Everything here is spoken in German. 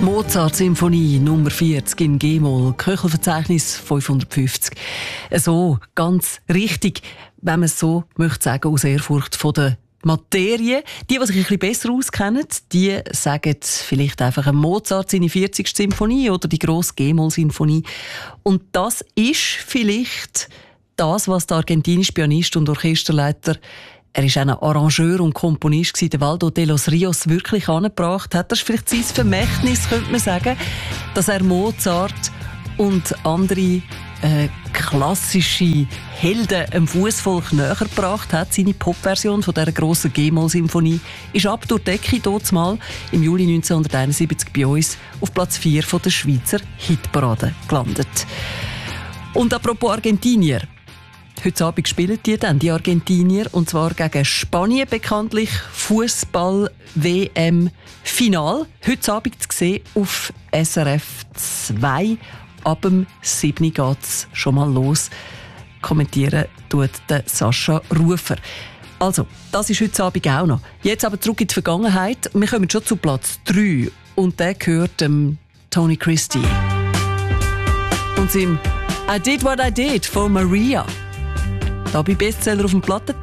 Mozart-Symphonie Nummer 40 in G-Moll, Köchelverzeichnis 550. So, ganz richtig, wenn man es so möchte sagen, aus Ehrfurcht von der Materie. Die sich ein bisschen besser auskennen, die sagen vielleicht einfach ein Mozart seine 40. Symphonie oder die grosse G-Moll-Symphonie. Und das ist vielleicht das, was der argentinische Pianist und Orchesterleiter, er war auch ein Arrangeur und Komponist, der Waldo de los Rios wirklich angebracht hat. Das ist vielleicht sein Vermächtnis, könnte man sagen, dass er Mozart und andere klassische Helden dem Fußvolk näher gebracht hat. Seine Popversion von dieser grossen G-Moll-Symphonie ist ab durch die Decke dort mal im Juli 1971 bei uns auf Platz 4 von der Schweizer Hitparade gelandet. Und apropos Argentinier. Heute Abend spielen die Argentinier, und zwar gegen Spanien, bekanntlich Fußball-WM-Final. Heute Abend zu sehen auf SRF 2. Ab dem 7. geht es schon mal los. Kommentieren tut der Sascha Rufer. Also, das ist heute Abend auch noch. Jetzt aber zurück in die Vergangenheit. Wir kommen schon zu Platz 3. Und der gehört dem Tony Christie. Und seinem I Did What I Did von Maria. Da bei Bestseller auf dem Plattentape.